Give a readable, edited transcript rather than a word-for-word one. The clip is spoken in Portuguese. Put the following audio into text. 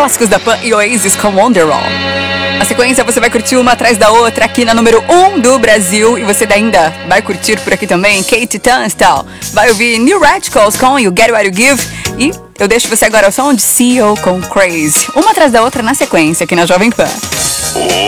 clássicos da Pan e Oasis com Wonderwall. Na sequência, você vai curtir uma atrás da outra aqui na número 1 do Brasil. E você ainda vai curtir por aqui também Kate Tunstall. Vai ouvir New Radicals com You Get What You Give. E eu deixo você agora ao som de CEO com Crazy. Uma atrás da outra na sequência aqui na Jovem Pan.